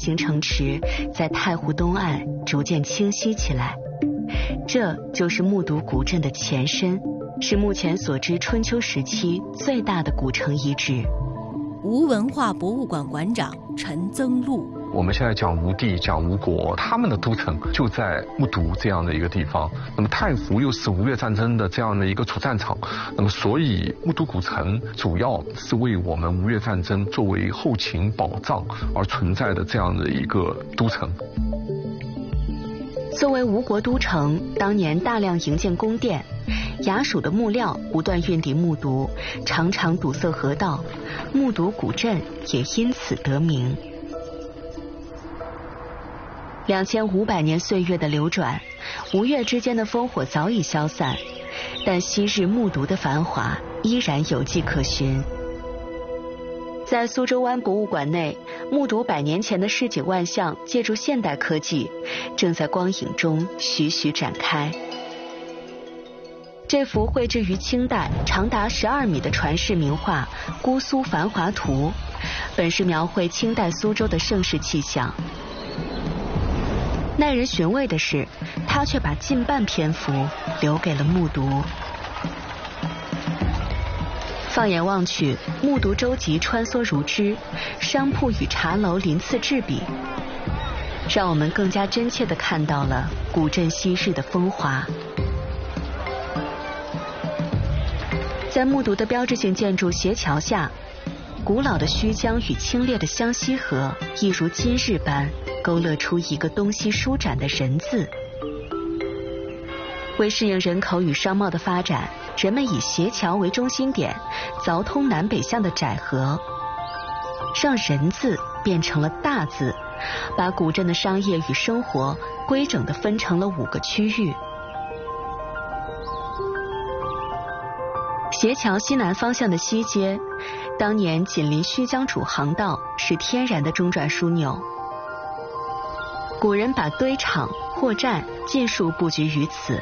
形城池在太湖东岸逐渐清晰起来。这就是木渎古镇的前身，是目前所知春秋时期最大的古城遗址。 吴文化博物馆馆长陈增禄， 我们现在讲吴地，讲吴国，他们的都城就在木渎这样的一个地方。那么太湖又是吴越战争的这样的一个主战场，那么所以木渎古城主要是为我们吴越战争作为后勤保障而存在的这样的一个都城。 作为吴国都城，当年大量营建宫殿，衙署的木料不断运抵木渎，常常堵塞河道，木渎古镇也因此得名。2500年岁月的流转，吴越之间的烽火早已消散，但昔日木渎的繁华依然有迹可循。在苏州湾博物馆内，木渎100年前的市井万象，借助现代科技，正在光影中徐徐展开。这幅绘制于清代、长达12米的传世名画《姑苏繁华图》，本是描绘清代苏州的盛世气象。耐人寻味的是，他却把近半篇幅留给了木渎。放眼望去，木渎舟楫穿梭如织，商铺与茶楼鳞次栉比，让我们更加真切地看到了古镇昔日的风华。在木渎的标志性建筑斜桥下，古老的胥江与清冽的湘西河一如今日般勾勒出一个东西舒展的人字。为适应人口与商贸的发展，人们以斜桥为中心点，凿通南北向的窄河，让人字变成了大字，把古镇的商业与生活规整地分成了5个区域。斜桥西南方向的西街，当年紧邻胥江主航道，是天然的中转枢纽。古人把堆场、货站尽数布局于此。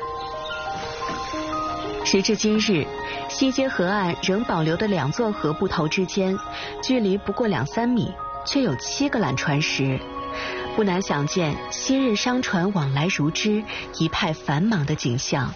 时至今日，西街河岸仍保留的2座河埠头之间，距离不过2-3米，却有7个缆船石，不难想见昔日商船往来如织、一派繁忙的景象。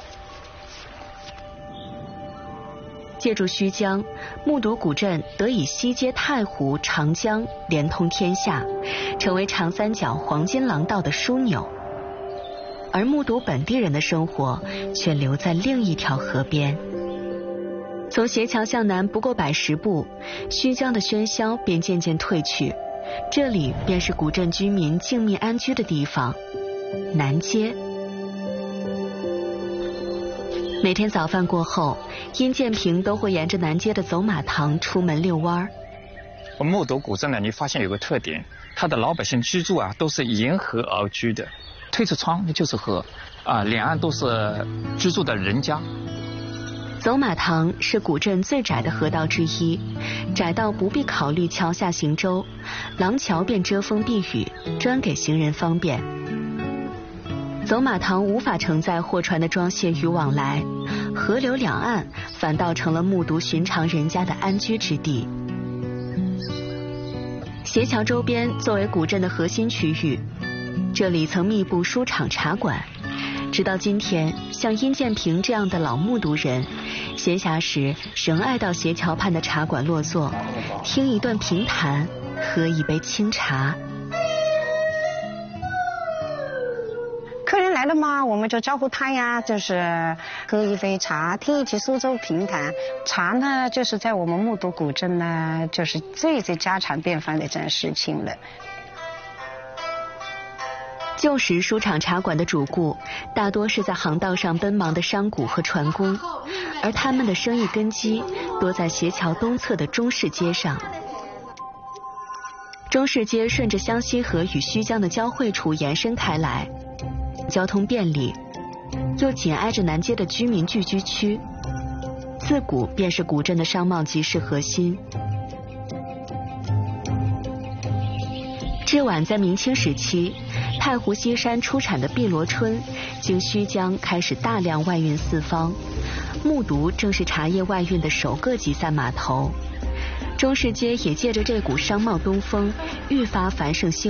借助胥江，木渎古镇得以西接太湖、长江，连通天下，成为长三角黄金廊道的枢纽。而木渎本地人的生活却留在另一条河边。从斜桥向南不过110步，胥江的喧嚣便渐渐退去，这里便是古镇居民静谧安居的地方——南街。每天早饭过后，殷建平都会沿着南街的走马塘出门遛弯。 木渎古镇呢，你发现有个特点，它的老百姓居住都是沿河而居的，推着窗那就是河，两岸都是居住的人家。 走马塘是古镇最窄的河道之一，窄到不必考虑桥下行舟，廊桥便遮风避雨，专给行人方便。走马塘无法承载货船的装卸与往来，河流两岸反倒成了木渎寻常人家的安居之地。斜桥周边作为古镇的核心区域，这里曾密布书场茶馆，直到今天，像殷建平这样的老木渎人，闲暇时仍爱到斜桥畔的茶馆落座，听一段评弹，喝一杯清茶。 客人来了嘛，我们就招呼他呀，就是喝一杯茶，听一起苏州评弹。茶呢，就是在我们木渎古镇呢，就是最家常便饭的这件事情了。 旧时书场茶馆的主顾大多是在航道上奔忙的商贾和船工，而他们的生意根基多在斜桥东侧的中市街上。中市街顺着湘西河与胥江的交汇处延伸开来，交通便利，又紧挨着南街的居民聚居区，自古便是古镇的商贸集市核心。至晚在明清时期，太湖西山出产的碧螺春经胥江开始大量外运四方，木渎正是茶叶外运的首个集散码头。中市街也借着这股商贸东风，愈发繁盛兴